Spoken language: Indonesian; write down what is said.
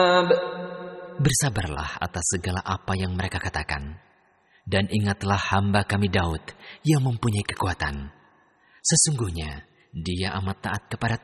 Bersabarlah atas segala apa yang mereka katakan. Dan ingatlah hamba kami Daud yang mempunyai kekuatan. Sesungguhnya dia amat taat kepada